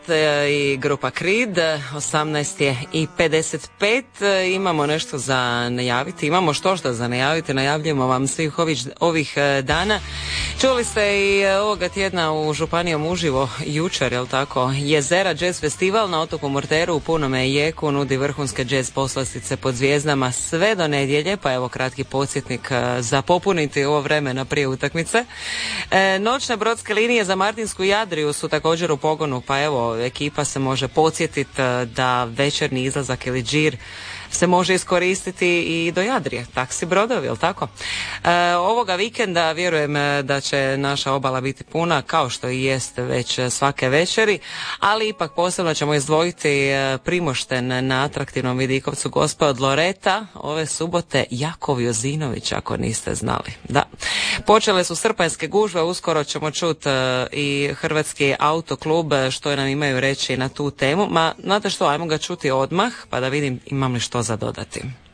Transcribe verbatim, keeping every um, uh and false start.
i grupa Creed, osamnaest je i pedeset pet, imamo nešto za najaviti, imamo što što za najaviti, najavljujemo vam svih ovih, ovih dana. Čuli ste i ovoga tjedna u Županijom uživo jučer, jel tako, Jezera Jazz Festival na otoku Murteru u punome jeku nudi vrhunske jazz poslastice pod zvijezdama sve do nedjelje, pa evo kratki podsjetnik za popuniti ovo vremena prije utakmice. E, noćne brodske linije za Martinsku i Adriju su također u pogonu, pa evo ekipa se može podsjetiti da večernji izlazak ili džir se može iskoristiti i do Jadrije, taksi brodovi, jel tako? E, ovoga vikenda vjerujem da će naša obala biti puna, kao što i jest već svake večeri, ali ipak posebno ćemo izdvojiti Primošten na atraktivnom vidikovcu Gospe od Loreta, ove subote Jakov Jozinović, ako niste znali. Da. Počele su srpanjske gužve, uskoro ćemo čuti i Hrvatski autoklub što nam imaju reći na tu temu. Ma, znate što, ajmo ga čuti odmah, pa da vidim imam li što za dodati.